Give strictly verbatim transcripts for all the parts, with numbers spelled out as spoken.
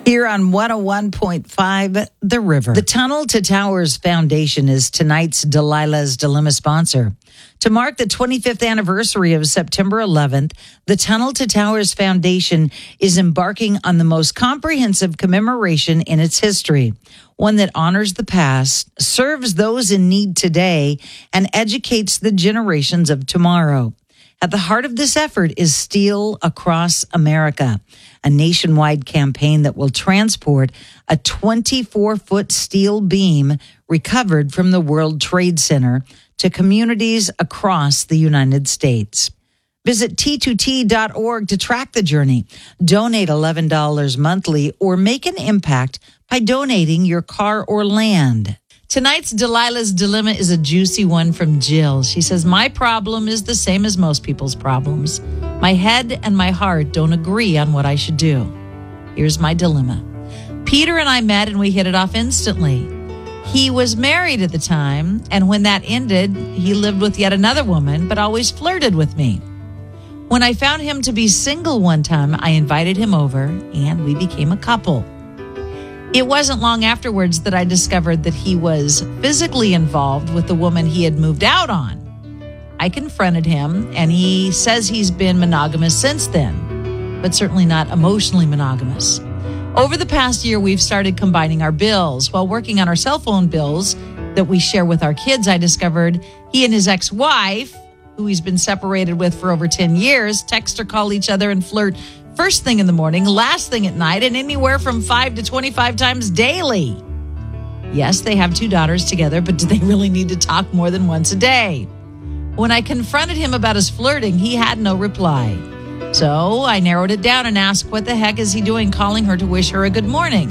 Here on one oh one point five, The River. The Tunnel to Towers Foundation is tonight's Delilah's Dilemma sponsor. To mark the twenty-fifth anniversary of September eleventh, the Tunnel to Towers Foundation is embarking on the most comprehensive commemoration in its history, one that honors the past, serves those in need today, and educates the generations of tomorrow. At the heart of this effort is Steel Across America, a nationwide campaign that will transport a twenty-four foot steel beam recovered from the World Trade Center to communities across the United States. Visit T two T dot org to track the journey. Donate eleven dollars monthly or make an impact by donating your car or land. Tonight's Delilah's Dilemma is a juicy one from Jill. She says, my problem is the same as most people's problems. My head and my heart don't agree on what I should do. Here's my dilemma. Peter and I met and we hit it off instantly. He was married at the time, and when that ended, he lived with yet another woman, but always flirted with me. When I found him to be single one time, I invited him over, and we became a couple. It wasn't long afterwards that I discovered that he was physically involved with the woman he had moved out on. I confronted him, and he says he's been monogamous since then, but certainly not emotionally monogamous. Over the past year, we've started combining our bills. While working on our cell phone bills that we share with our kids, I discovered he and his ex-wife, who he's been separated with for over ten years, text or call each other and flirt first thing in the morning, last thing at night, and anywhere from five to twenty-five times daily. Yes, they have two daughters together, but do they really need to talk more than once a day? When I confronted him about his flirting, he had no reply. So I narrowed it down and asked, what the heck is he doing calling her to wish her a good morning?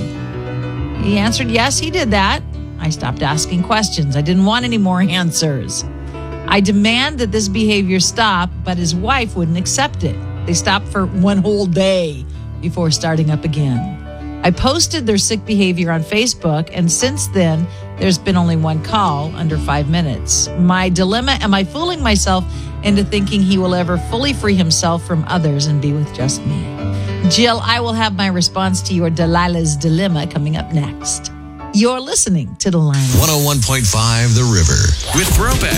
He answered, yes, he did that. I stopped asking questions. I didn't want any more answers. I demand that this behavior stop, but his wife wouldn't accept it. They stopped for one whole day before starting up again. I posted their sick behavior on Facebook, and since then, there's been only one call under five minutes. My dilemma, am I fooling myself into thinking he will ever fully free himself from others and be with just me? Jill, I will have my response to your Delilah's Dilemma coming up next. You're listening to Delilah. one oh one point five The River with Brobeck.